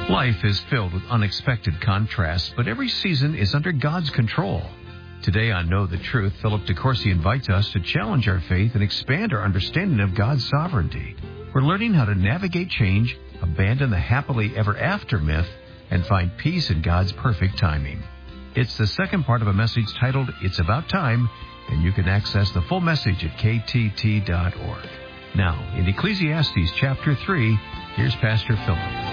Life is filled with unexpected contrasts, but every season is under God's control. Today on Know the Truth, Philip DeCourcy invites us to challenge our faith and expand our understanding of God's sovereignty. We're learning how to navigate change, abandon the happily ever after myth, and find peace in God's perfect timing. It's the second part of a message titled, It's About Time, and you can access the full message at ktt.org. Now, in Ecclesiastes chapter 3, here's Pastor Philip.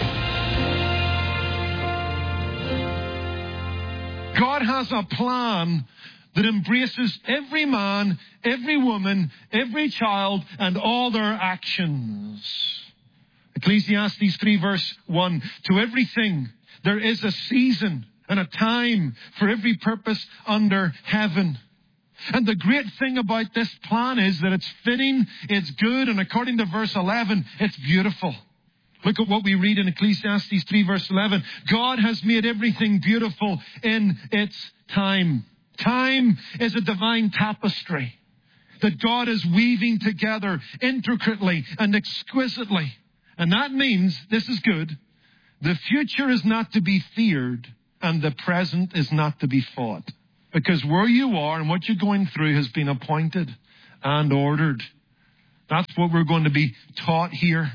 God has a plan that embraces every man, every woman, every child, and all their actions. Ecclesiastes 3 verse 1, to everything there is a season and a time for every purpose under heaven. And the great thing about this plan is that it's fitting, it's good, and according to verse 11, it's beautiful. Look at what we read in Ecclesiastes 3 verse 11. God has made everything beautiful in its time. Time is a divine tapestry that God is weaving together intricately and exquisitely. And that means, this is good, the future is not to be feared and the present is not to be fought. Because where you are and what you're going through has been appointed and ordered. That's what we're going to be taught here.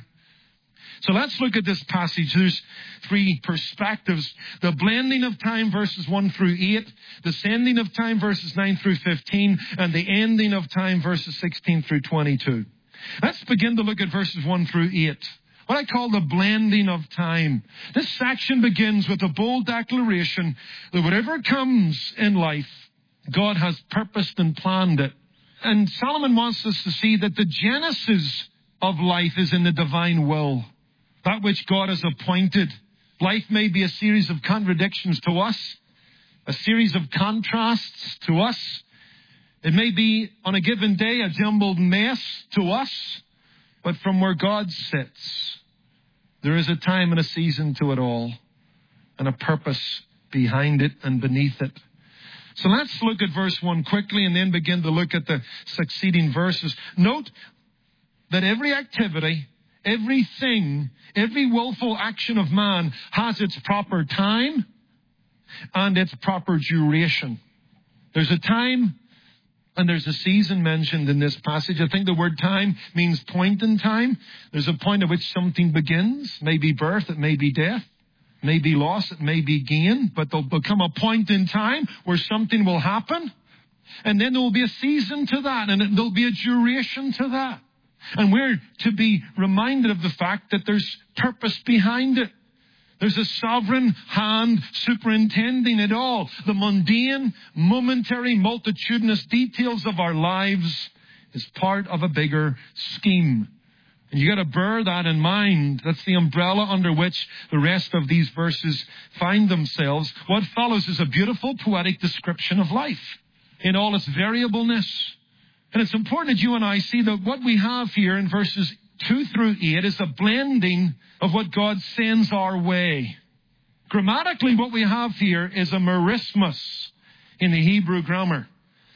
So let's look at this passage. There's three perspectives. The blending of time, verses 1 through 8. The sending of time, verses 9 through 15. And the ending of time, verses 16 through 22. Let's begin to look at verses 1 through 8. What I call the blending of time. This section begins with a bold declaration that whatever comes in life, God has purposed and planned it. And Solomon wants us to see that the genesis of life is in the divine will. That which God has appointed. Life may be a series of contradictions to us, a series of contrasts to us. It may be, on a given day, a jumbled mess to us. But from where God sits, there is a time and a season to it all, and a purpose behind it and beneath it. So let's look at verse 1 quickly and then begin to look at the succeeding verses. Note that every activity, everything, every willful action of man has its proper time and its proper duration. There's a time and there's a season mentioned in this passage. I think the word time means point in time. There's a point at which something begins. It may be birth, it may be death, it may be loss, it may be gain. But there'll become a point in time where something will happen. And then there will be a season to that, and there'll be a duration to that. And we're to be reminded of the fact that there's purpose behind it. There's a sovereign hand superintending it all. The mundane, momentary, multitudinous details of our lives is part of a bigger scheme. And you got to bear that in mind. That's the umbrella under which the rest of these verses find themselves. What follows is a beautiful poetic description of life in all its variableness. And it's important that you and I see that what we have here in verses 2 through 8 is a blending of what God sends our way. Grammatically, what we have here is a merismus in the Hebrew grammar.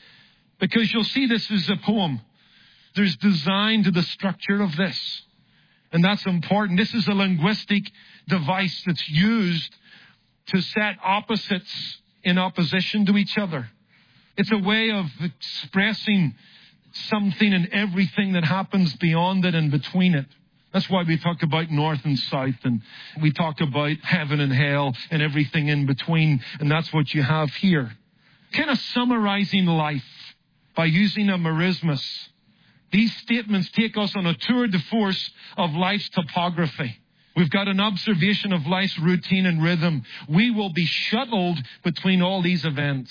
Because you'll see this is a poem. There's design to the structure of this. And that's important. This is a linguistic device that's used to set opposites in opposition to each other. It's a way of expressing something and everything that happens beyond it and between it. That's why we talk about north and south, and we talk about heaven and hell and everything in between, and that's what you have here. Kind of summarizing life by using a merismus. These statements take us on a tour de force of life's topography. We've got an observation of life's routine and rhythm. We will be shuttled between all these events.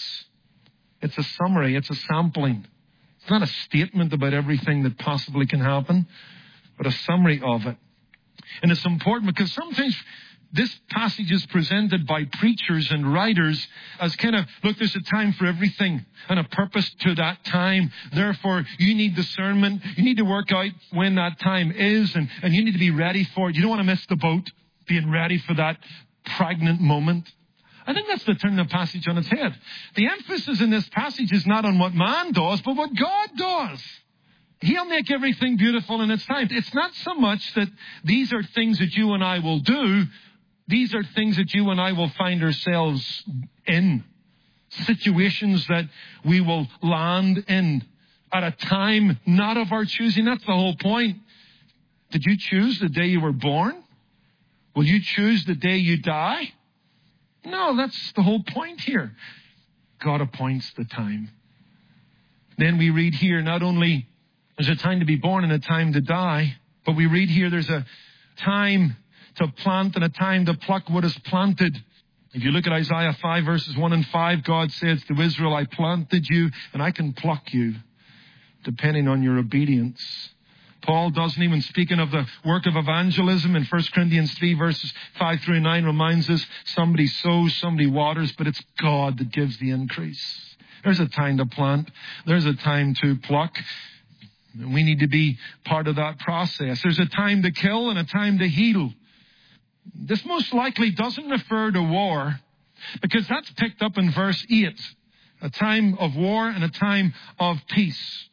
It's a summary, it's a sampling. It's not a statement about everything that possibly can happen, but a summary of it. And it's important because sometimes this passage is presented by preachers and writers as kind of, look, there's a time for everything and a purpose to that time. Therefore, you need discernment. You need to work out when that time is, and you need to be ready for it. You don't want to miss the boat, being ready for that pregnant moment. I think that's to turn the passage on its head. The emphasis in this passage is not on what man does, but what God does. He'll make everything beautiful in its time. It's not so much that these are things that you and I will do, These are things that you and I will find ourselves in. Situations that we will land in at a time not of our choosing. That's the whole point. Did you choose the day you were born? Will you choose the day you die? No, that's the whole point here. God appoints the time. Then we read here, not only there's a time to be born and a time to die, but we read here there's a time to plant and a time to pluck what is planted. If you look at Isaiah 5 verses 1 and 5, God says to Israel, I planted you and I can pluck you, depending on your obedience. Paul doesn't even, speaking of the work of evangelism in 1 Corinthians 3 verses 5 through 9, reminds us somebody sows, somebody waters, but it's God that gives the increase. There's a time to plant. There's a time to pluck. We need to be part of that process. There's a time to kill and a time to heal. This most likely doesn't refer to war, because that's picked up in verse 8. A time of war and a time of peace.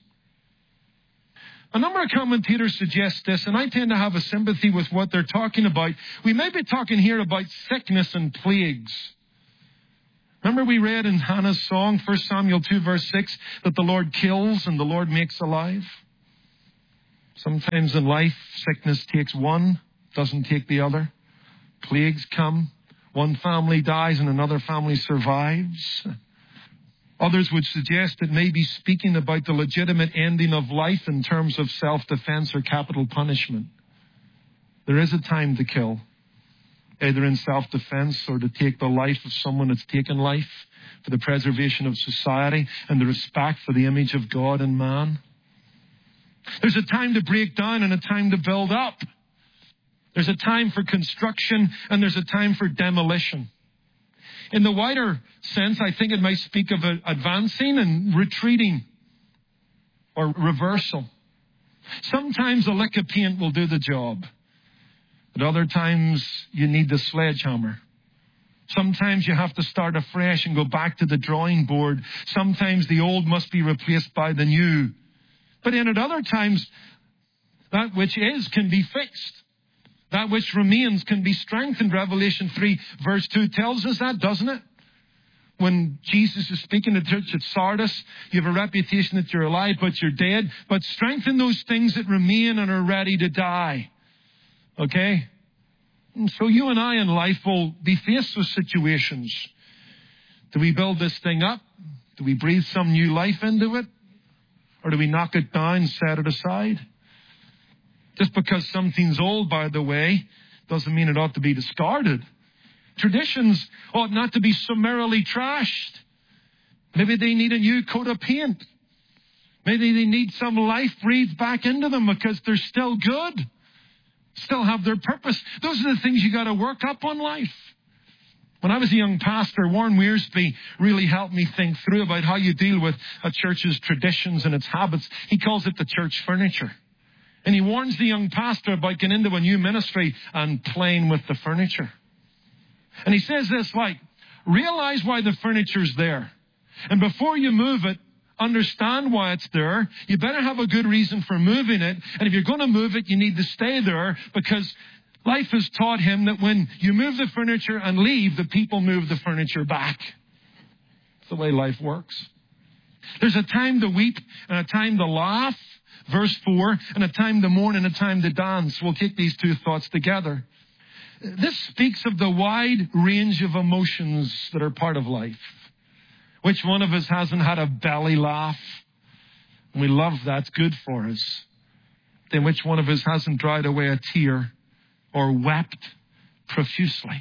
A number of commentators suggest this, and I tend to have a sympathy with what they're talking about. We may be talking here about sickness and plagues. Remember we read in Hannah's song, 1 Samuel 2 verse 6, that the Lord kills and the Lord makes alive. Sometimes in life, sickness takes one, doesn't take the other. Plagues come. One family dies and another family survives. Others would suggest it may be speaking about the legitimate ending of life in terms of self-defense or capital punishment. There is a time to kill, either in self-defense or to take the life of someone that's taken life for the preservation of society and the respect for the image of God and man. There's a time to break down and a time to build up. There's a time for construction and there's a time for demolition. In the wider sense, I think it might speak of advancing and retreating or reversal. Sometimes a lick of paint will do the job. At other times, you need the sledgehammer. Sometimes you have to start afresh and go back to the drawing board. Sometimes the old must be replaced by the new. But then at other times, that which is can be fixed. That which remains can be strengthened. Revelation 3 verse 2 tells us that, doesn't it? When Jesus is speaking to the church at Sardis, you have a reputation that you're alive, but you're dead. But strengthen those things that remain and are ready to die. Okay? And so you and I in life will be faced with situations. Do we build this thing up? Do we breathe some new life into it? Or do we knock it down, set it aside? Just because something's old, by the way, doesn't mean it ought to be discarded. Traditions ought not to be summarily trashed. Maybe they need a new coat of paint. Maybe they need some life breathed back into them because they're still good. Still have their purpose. Those are the things you got to work up on life. When I was a young pastor, Warren Wiersbe really helped me think through about how you deal with a church's traditions and its habits. He calls it the church furniture. And he warns the young pastor about getting into a new ministry and playing with the furniture. And he says this, realize why the furniture's there. And before you move it, understand why it's there. You better have a good reason for moving it. And if you're going to move it, you need to stay there, because life has taught him that when you move the furniture and leave, the people move the furniture back. It's the way life works. There's a time to weep and a time to laugh. Verse 4, and a time to mourn and a time to dance. We'll take these two thoughts together. This speaks of the wide range of emotions that are part of life. Which one of us hasn't had a belly laugh? And we love that. It's good for us. Then which one of us hasn't dried away a tear or wept profusely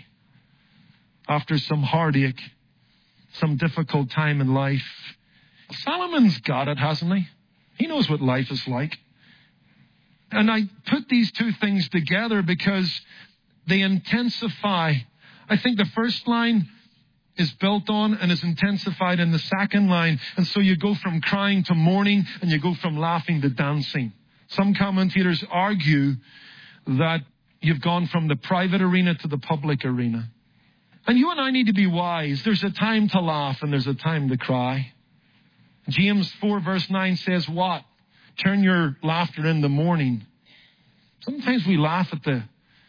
after some heartache, some difficult time in life? Solomon's got it, hasn't he? He knows what life is like. And I put these two things together because they intensify. I think the first line is built on and is intensified in the second line. And so you go from crying to mourning and you go from laughing to dancing. Some commentators argue that you've gone from the private arena to the public arena. And you and I need to be wise. There's a time to laugh and there's a time to cry. James 4 verse 9 says what? Turn your laughter into mourning. Sometimes we laugh at the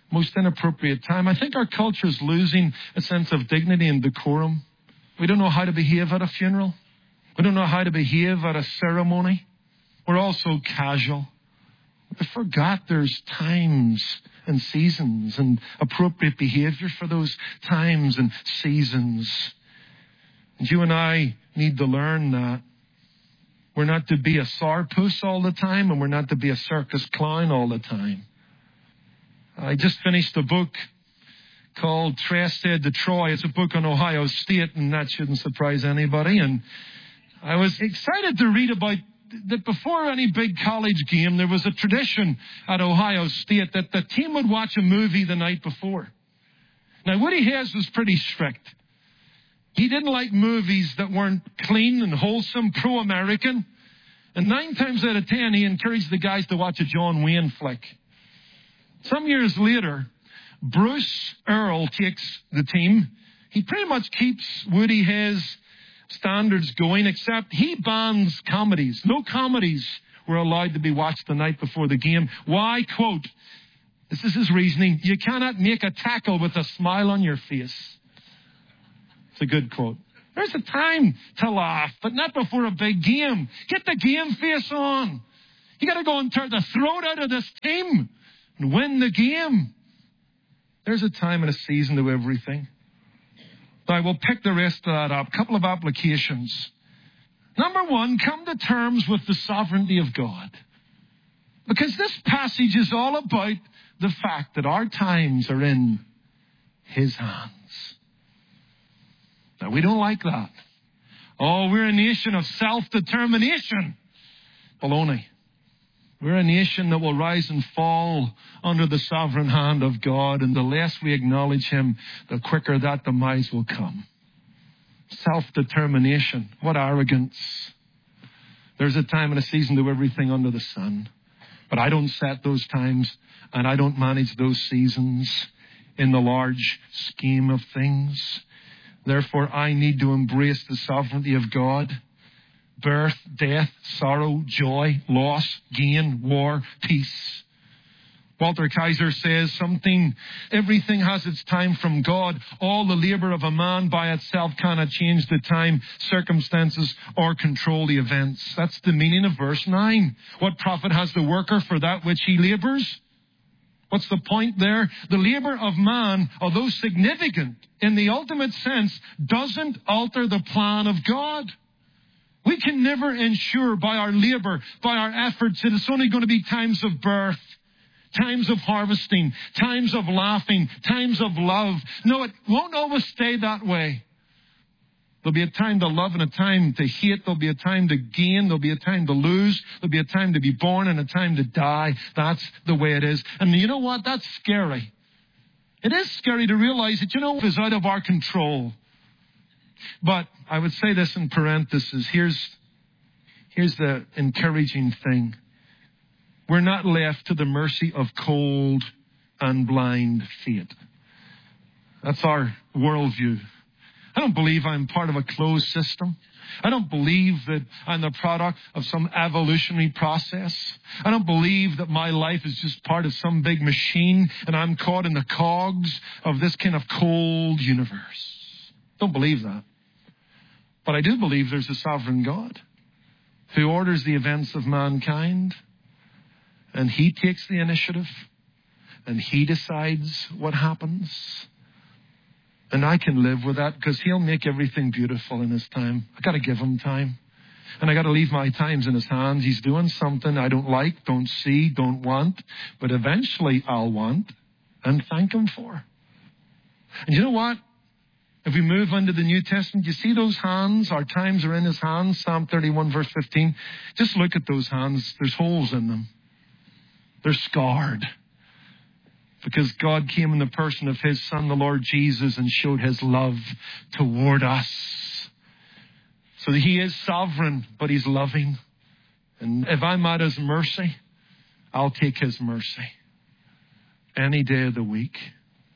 most inappropriate time. I think our culture is losing a sense of dignity and decorum. We don't know how to behave at a funeral. We don't know how to behave at a ceremony. We're all so casual. We forgot there's times and seasons and appropriate behavior for those times and seasons. And you and I need to learn that. We're not to be a sourpuss all the time, and we're not to be a circus clown all the time. I just finished a book called Trusted to Troy. It's a book on Ohio State, and that shouldn't surprise anybody. And I was excited to read about that before any big college game, there was a tradition at Ohio State that the team would watch a movie the night before. Now, Woody Hayes was pretty strict. He didn't like movies that weren't clean and wholesome, pro-American. And 9 times out of 10, he encouraged the guys to watch a John Wayne flick. Some years later, Bruce Earl takes the team. He pretty much keeps Woody Hayes' standards going, except he bans comedies. No comedies were allowed to be watched the night before the game. Why? Quote, this is his reasoning, you cannot make a tackle with a smile on your face. It's a good quote. There's a time to laugh, but not before a big game. Get the game face on. You got to go and turn the throat out of this team and win the game. There's a time and a season to everything. Now, we'll pick the rest of that up. A couple of applications. Number 1, come to terms with the sovereignty of God. Because this passage is all about the fact that our times are in His hands. Now, we don't like that. Oh, we're a nation of self-determination. Baloney. We're a nation that will rise and fall under the sovereign hand of God, and the less we acknowledge Him, the quicker that demise will come. Self-determination. What arrogance. There's a time and a season to everything under the sun. But I don't set those times, and I don't manage those seasons in the large scheme of things. Therefore, I need to embrace the sovereignty of God. Birth, death, sorrow, joy, loss, gain, war, peace. Walter Kaiser says everything has its time from God. All the labor of a man by itself cannot change the time, circumstances, or control the events. That's the meaning of verse 9. What profit has the worker for that which he labors? What's the point there? The labor of man, although significant in the ultimate sense, doesn't alter the plan of God. We can never ensure by our labor, by our efforts, that it's only going to be times of birth, times of harvesting, times of laughing, times of love. No, it won't always stay that way. There'll be a time to love and a time to hate. There'll be a time to gain. There'll be a time to lose. There'll be a time to be born and a time to die. That's the way it is. And you know what? That's scary. It is scary to realize that, it is out of our control. But I would say this in parentheses. Here's the encouraging thing. We're not left to the mercy of cold and blind fate. That's our worldview. I don't believe I'm part of a closed system. I don't believe that I'm the product of some evolutionary process. I don't believe that my life is just part of some big machine and I'm caught in the cogs of this kind of cold universe. Don't believe that. But I do believe there's a sovereign God who orders the events of mankind, and He takes the initiative and He decides what happens. And I can live with that because He'll make everything beautiful in His time. I got to give Him time. And I got to leave my times in His hands. He's doing something I don't like, don't see, don't want, but eventually I'll want and thank Him for. And you know what? If we move into the New Testament, you see those hands? Our times are in His hands. Psalm 31 verse 15. Just look at those hands. There's holes in them. They're scarred. Because God came in the person of His Son, the Lord Jesus, and showed His love toward us. So that He is sovereign, but He's loving. And if I'm at His mercy, I'll take His mercy any day of the week.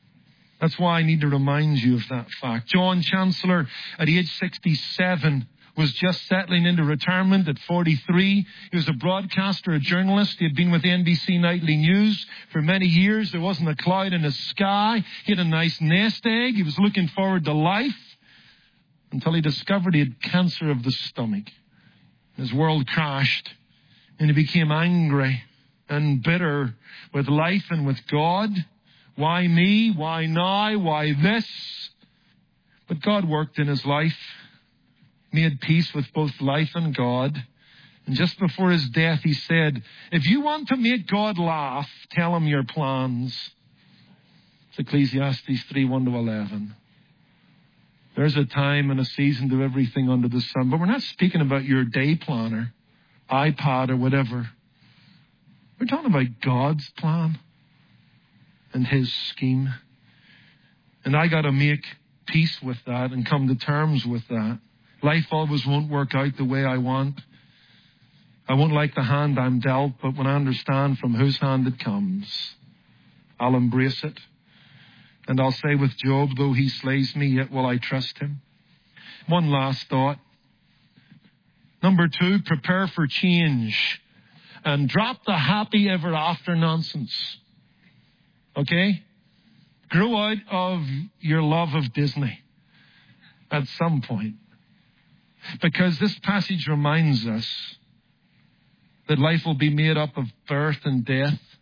That's why I need to remind you of that fact. John Chancellor, at age 67, was just settling into retirement at 43. He was a broadcaster, a journalist. He had been with NBC Nightly News for many years. There wasn't a cloud in the sky. He had a nice nest egg. He was looking forward to life until he discovered he had cancer of the stomach. His world crashed, and he became angry and bitter with life and with God. Why me? Why now? Why this? But God worked in his life, made peace with both life and God. And just before his death, he said, if you want to make God laugh, tell him your plans. It's Ecclesiastes 3:1-11. There's a time and a season to everything under the sun. But we're not speaking about your day planner, iPad, or whatever. We're talking about God's plan and his scheme. And I got to make peace with that and come to terms with that. Life always won't work out the way I want. I won't like the hand I'm dealt, but when I understand from whose hand it comes, I'll embrace it. And I'll say with Job, though he slays me, yet will I trust him. One last thought. Number 2, prepare for change and drop the happy ever after nonsense. Okay? Grow out of your love of Disney at some point. Because this passage reminds us that life will be made up of birth and death,